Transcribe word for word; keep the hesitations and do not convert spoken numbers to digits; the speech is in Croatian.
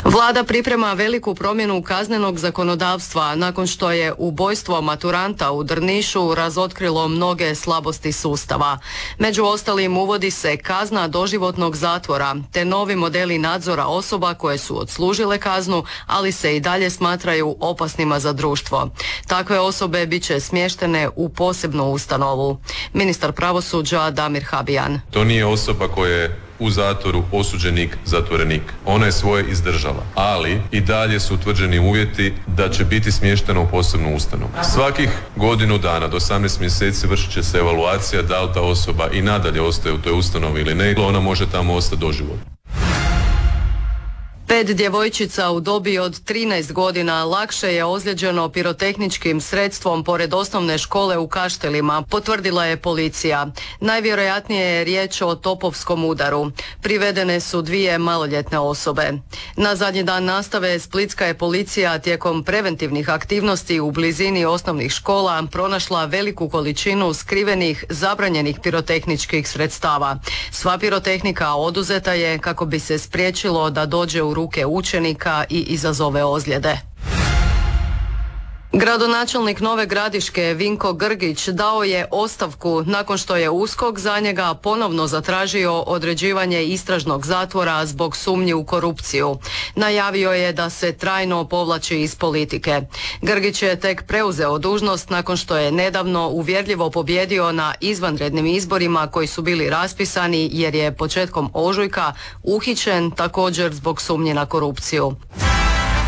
Vlada priprema veliku promjenu kaznenog zakonodavstva nakon što je ubojstvo maturanta u Drnišu razotkrilo mnoge slabosti sustava. Među ostalim uvodi se kazna doživotnog zatvora te novi modeli nadzora osoba koje su odslužile kaznu, ali se i dalje smatraju opasnima za društvo. Takve osobe bit će smještene u posebnu ustanovu. Ministar pravosuđa Damir Habijan. To nije osoba koja je u zatvoru osuđenik, zatvorenik. Ona je svoje izdržala, ali i dalje su utvrđeni uvjeti da će biti smještena u posebnu ustanovu. Svakih godinu dana do osamnaest mjeseci vršit će se evaluacija da li ta osoba i nadalje ostaje u toj ustanovi ili ne, ili ona može tamo ostati doživotno. Pet djevojčica u dobi od trinaest godina lakše je ozlijeđeno pirotehničkim sredstvom pored osnovne škole u Kaštelima, potvrdila je policija. Najvjerojatnije je riječ o topovskom udaru. Privedene su dvije maloljetne osobe. Na zadnji dan nastave splitska je policija tijekom preventivnih aktivnosti u blizini osnovnih škola pronašla veliku količinu skrivenih zabranjenih pirotehničkih sredstava. Sva pirotehnika oduzeta je kako bi se spriječilo da dođe u ruke učenika i izazove ozljede. Gradonačelnik Nove Gradiške Vinko Grgić dao je ostavku nakon što je USKOK za njega ponovno zatražio određivanje istražnog zatvora zbog sumnji u korupciju. Najavio je da se trajno povlači iz politike. Grgić je tek preuzeo dužnost nakon što je nedavno uvjerljivo pobjedio na izvanrednim izborima koji su bili raspisani jer je početkom ožujka uhićen također zbog sumnje na korupciju.